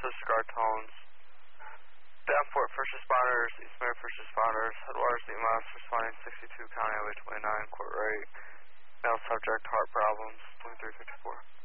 disregard tones. Danforth first responders, East Mary first responders, Headwaters EMS responding 62 County Highway 29, Court Rate. Male subject, heart problems, 2354.